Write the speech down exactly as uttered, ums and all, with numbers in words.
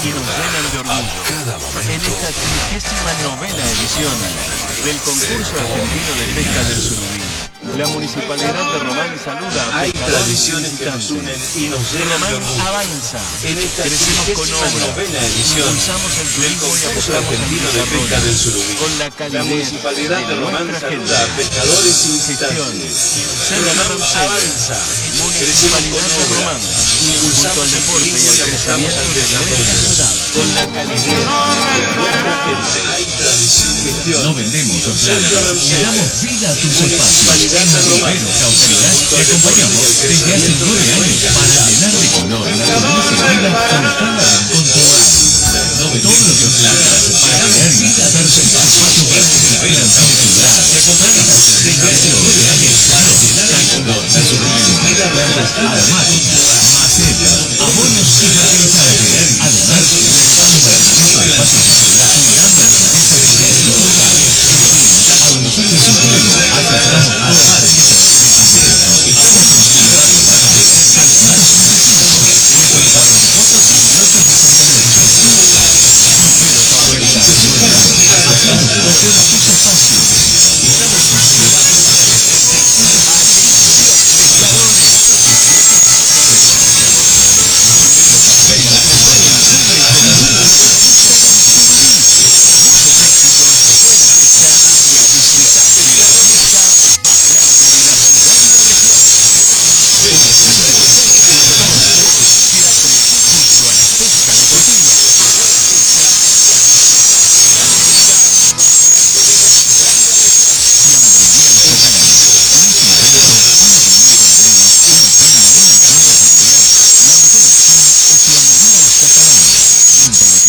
y nos llenan de orgullo. En esta trigésima novena edición del concurso argentino de pesca del surubí, la Municipalidad de Román saluda a Hay pescadores tradiciones que nos unen y nos llenan de Román orgullo. avanza, En esta crecemos con trigésima obra, novena edición impulsamos el del turismo y concurso apostamos al argentino de pesca desarrollo, del surubí. con la La calidez Municipalidad de Román nuestra gente. saluda a pescadores y Gestión, visitantes. Sergio Román Ramsey, avanza, Municipalidad de Román, junto al deporte y al crecimiento de nuestra ciudad, con la calidez nuestra gente. Hay tradiciones. Gestión. No vendemos Sergio planes, Ramsey. le damos vida a tus espacios. Municipalidad de Román. Pero causalidad te acompañamos desde hace nueve años para llenar de color, naturaleza y vida constante con tu hogar. Todos los planes para crear vida perfecta espacio para primavera en tu ciudad te acompañamos desde hace nueve años para llenar de color, naturaleza y vida verdes aromáticas, macetas,